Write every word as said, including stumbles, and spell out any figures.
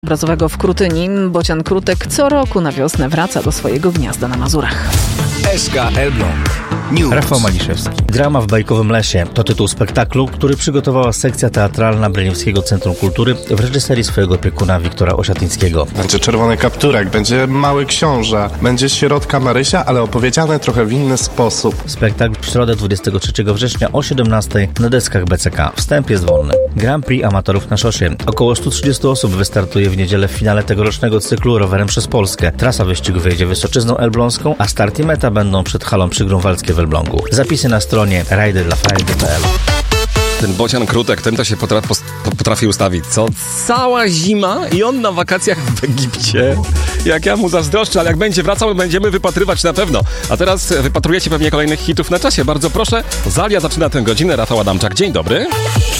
Obrazowego w Krutyni. Bocian Krutek co roku na wiosnę wraca do swojego gniazda na Mazurach. S K Elbląg News. Rafał Maliszewski. Drama w Bajkowym Lesie to tytuł spektaklu, który przygotowała sekcja teatralna Braniewskiego Centrum Kultury w reżyserii swojego opiekuna Wiktora Osiatyńskiego. Będzie czerwony kapturek, będzie mały książę, będzie środka Marysia, ale opowiedziane trochę w inny sposób. Spektakl w środę dwudziestego trzeciego września o siedemnastej na deskach B C K. Wstęp jest wolny. Grand Prix amatorów na szosie. Około sto trzydzieści osób wystartuje w niedzielę w finale tegorocznego cyklu Rowerem przez Polskę. Trasa wyścigu wyjedzie Wysoczyzną Elbląską, a start i meta będą przed halą przy Grunwaldzkiej w Elblągu. Zapisy na stronie rider dla fajdy kropka p l. Ten bocian Krutek, ten to się potrafi, potrafi ustawić, co? Cała zima i on na wakacjach w Egipcie. Jak ja mu zazdroszczę, ale jak będzie wracał, będziemy wypatrywać na pewno. A teraz wypatrujecie pewnie kolejnych hitów na czasie. Bardzo proszę, Zalia zaczyna tę godzinę. Rafał Adamczak, dzień dobry.